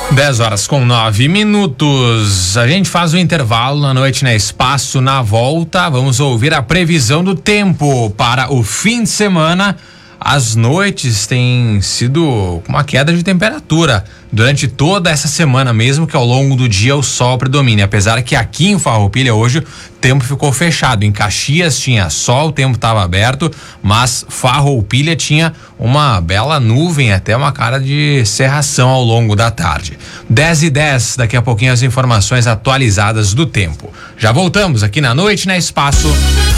10h09. A gente faz o intervalo na noite na Espaço. Na volta, vamos ouvir a previsão do tempo para o fim de semana. As noites têm sido uma queda de temperatura durante toda essa semana, mesmo que ao longo do dia o sol predomine. Apesar que aqui em Farroupilha hoje o tempo ficou fechado. Em Caxias tinha sol, o tempo estava aberto, mas Farroupilha tinha uma bela nuvem, até uma cara de cerração ao longo da tarde. 10h10, daqui a pouquinho as informações atualizadas do tempo. Já voltamos aqui na Noite na Espaço.